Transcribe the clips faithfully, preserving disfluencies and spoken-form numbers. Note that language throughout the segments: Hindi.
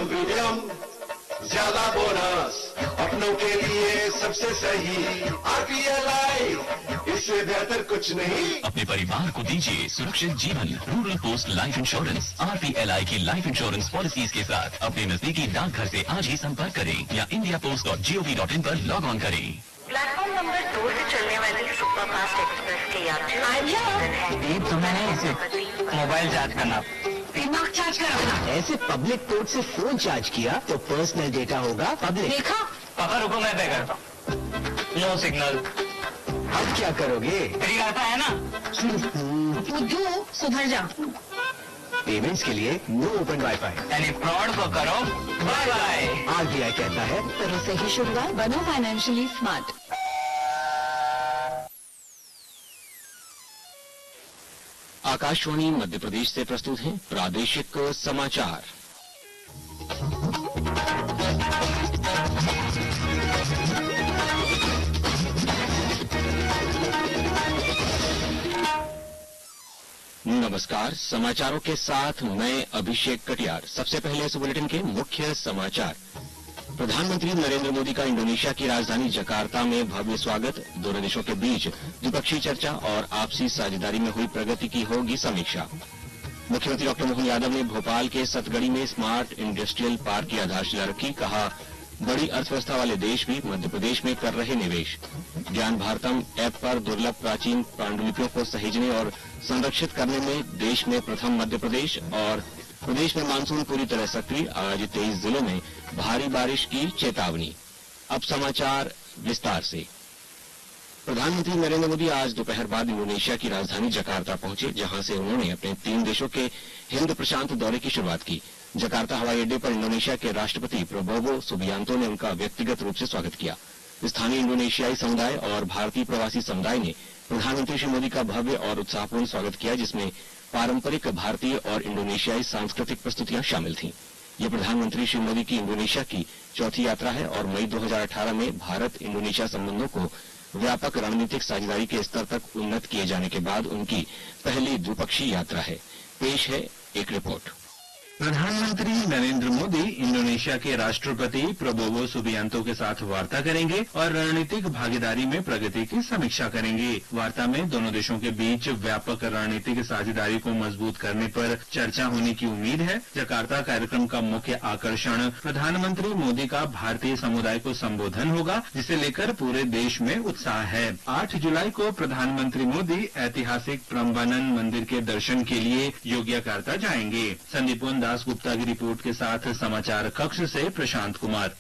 कम प्रीमियम, ज्यादा बोनस, अपनों के लिए सबसे सही। आरपीएलआई, इससे बेहतर कुछ नहीं। अपने परिवार को दीजिए सुरक्षित जीवन। Rural post life insurance RPLI की लाइफ इंश्योरेंस पॉलिसीज के साथ अपने नजदीकी डाकघर से आज ही संपर्क करें या India post dot G O V dot in पर लॉग ऑन करें। प्लेटफॉर्म नंबर दो से चलने वाली सुपरफास्ट एक्सप्रेस के यात्री तो मैंने इसे मोबाइल चार्ज करना, दिमाग चार्ज करना। ऐसे पब्लिक पोर्ट से फोन चार्ज किया तो पर्सनल डेटा होगा पब्लिक। देखा? पापा रुको, मैं पे करता हूँ। No signal. अब क्या करोगे? तेरी करता है ना। बुद्धू, सुधर जा। पेमेंट्स के लिए नो ओपन वाईफाई, यानी फ्रॉड को करो बाय बाय। आरबीआई कहता है करो सही शुरुआत, बनो फाइनेंशियली स्मार्ट। आकाशवाणी मध्य प्रदेश से प्रस्तुत हैं प्रादेशिक समाचार। नमस्कार, समाचारों के साथ मैं अभिषेक कटियार। सबसे पहले इस बुलेटिन के मुख्य समाचार। प्रधानमंत्री नरेंद्र मोदी का इंडोनेशिया की राजधानी जकार्ता में भव्य स्वागत। दोनों देशों के बीच द्विपक्षीय चर्चा और आपसी साझेदारी में हुई प्रगति की होगी समीक्षा। मुख्यमंत्री डॉक्टर मोहन यादव ने भोपाल के सतगड़ी में स्मार्ट इंडस्ट्रियल पार्क की आधारशिला रखी। कहा, बड़ी अर्थव्यवस्था वाले देश भी मध्य प्रदेश में कर रहे निवेश। ज्ञान भारतम ऐप पर दुर्लभ प्राचीन पांडुलिपियों को सहेजने और संरक्षित करने में देश में प्रथम मध्य प्रदेश। और प्रदेश में मानसून पूरी तरह सक्रिय, आज तेईस जिलों में भारी बारिश की चेतावनी। अब समाचार विस्तार से। प्रधानमंत्री नरेंद्र मोदी आज दोपहर बाद इंडोनेशिया की राजधानी जकार्ता पहुंचे, जहां से उन्होंने अपने तीन देशों के हिंद प्रशांत दौरे की शुरुआत की। जकार्ता हवाई अड्डे पर इंडोनेशिया के राष्ट्रपति प्रबोवो सुबियांतो ने उनका व्यक्तिगत रूप से स्वागत किया। स्थानीय इंडोनेशियाई समुदाय और भारतीय प्रवासी समुदाय ने प्रधानमंत्री श्री मोदी का भव्य और उत्साहपूर्ण स्वागत किया, जिसमें पारंपरिक भारतीय और इंडोनेशियाई सांस्कृतिक प्रस्तुतियां शामिल थीं। ये प्रधानमंत्री श्री मोदी की इंडोनेशिया की चौथी यात्रा है और मई दो हज़ार अठारह में भारत इंडोनेशिया संबंधों को व्यापक रणनीतिक साझेदारी के स्तर तक उन्नत किए जाने के बाद उनकी पहली द्विपक्षीय यात्रा है। पेश है एक रिपोर्ट। प्रधानमंत्री नरेंद्र मोदी इंडोनेशिया के राष्ट्रपति प्रबोवो सुबियांतो के साथ वार्ता करेंगे और रणनीतिक भागीदारी में प्रगति की समीक्षा करेंगे। वार्ता में दोनों देशों के बीच व्यापक रणनीतिक साझेदारी को मजबूत करने पर चर्चा होने की उम्मीद है। जकार्ता कार्यक्रम का मुख्य आकर्षण प्रधानमंत्री मोदी का भारतीय समुदाय को संबोधन होगा, जिसे लेकर पूरे देश में उत्साह है। आठ जुलाई को प्रधानमंत्री मोदी ऐतिहासिक प्रम्बानन मंदिर के दर्शन के लिए योग्यकार्ता जाएंगे। संदीपोन दास गुप्ता की रिपोर्ट के साथ समाचार कक्ष से प्रशांत कुमार।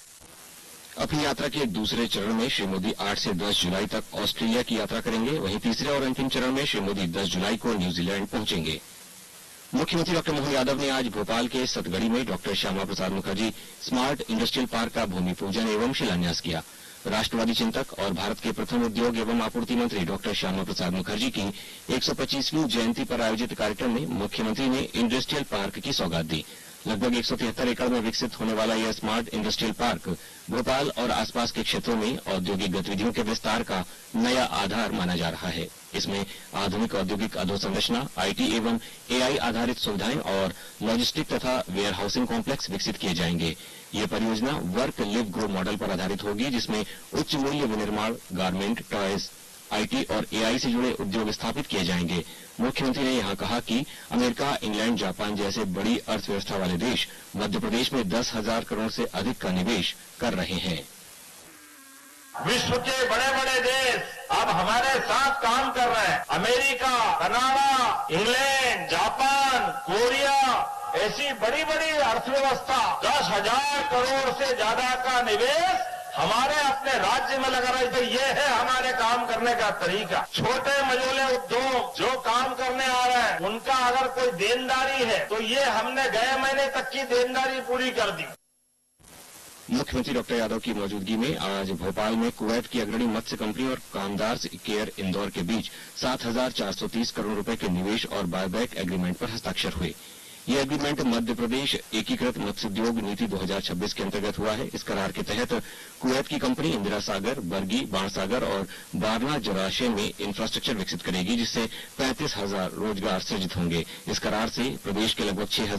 अपनी यात्रा के दूसरे चरण में श्री मोदी आठ से दस जुलाई तक ऑस्ट्रेलिया की यात्रा करेंगे। वहीं तीसरे और अंतिम चरण में श्री मोदी दस जुलाई को न्यूजीलैंड पहुंचेंगे। मुख्यमंत्री डॉक्टर मोहन यादव ने आज भोपाल के सतगड़ी में doctor Shyama Prasad Mukherjee smart industrial park का भूमि पूजन एवं शिलान्यास किया। राष्ट्रवादी चिंतक और भारत के प्रथम उद्योग एवं आपूर्ति मंत्री डॉक्टर श्यामा प्रसाद मुखर्जी की एक सौ पच्चीसवीं जयंती पर आयोजित कार्यक्रम में मुख्यमंत्री ने इंडस्ट्रियल पार्क की सौगात दी। लगभग एक सौ तिहत्तर एकड़ में विकसित होने वाला यह स्मार्ट इंडस्ट्रियल पार्क भोपाल और आसपास के क्षेत्रों में औद्योगिक गतिविधियों के विस्तार का नया आधार माना जा रहा है। इसमें आधुनिक औद्योगिक अधोसंरचना, आईटी एवं एआई आधारित सुविधाएं और लॉजिस्टिक तथा वेयर हाउसिंग कॉम्प्लेक्स विकसित किए जाएंगे। ये परियोजना वर्क लिव ग्रो मॉडल पर आधारित होगी, जिसमें उच्च मूल्य विनिर्माण, गारमेंट, टॉयज, आईटी और एआई से जुड़े उद्योग स्थापित किए जाएंगे। मुख्यमंत्री ने यहाँ कहा कि अमेरिका, इंग्लैंड, जापान जैसे बड़ी अर्थव्यवस्था वाले देश मध्य प्रदेश में दस हजार करोड़ से अधिक का निवेश कर रहे हैं। विश्व के बड़े बड़े देश अब हमारे साथ काम कर रहे हैं। America, Canada, England, Japan, Korea, ऐसी बड़ी बड़ी अर्थव्यवस्था दस हजार करोड़ से ज्यादा का निवेश हमारे अपने राज्य में लगा रहा है। तो ये है हमारे काम करने का तरीका। छोटे मझोले उद्योग जो काम करने आ रहे हैं, उनका अगर कोई देनदारी है तो ये हमने गए महीने तक की देनदारी पूरी कर दी। मुख्यमंत्री डॉक्टर यादव की मौजूदगी में आज भोपाल में कुवैत की अग्रणी मत्स्य कंपनी और कामदार्स केयर इंदौर के बीच सात हजार चार सौ तीस करोड़ रुपए के निवेश और बायबैक एग्रीमेंट पर हस्ताक्षर हुए। यह एग्रीमेंट मध्य प्रदेश एकीकृत मत्स्योद्योग नीति दो हज़ार छब्बीस के अंतर्गत हुआ है। इस करार के तहत कुवैत की कंपनी इंदिरा सागर, बरगी, बाणसागर और बारना जलाशय में इंफ्रास्ट्रक्चर विकसित करेगी, जिससे पैंतीस हजार रोजगार सृजित होंगे। इस करार से प्रदेश के लगभग छह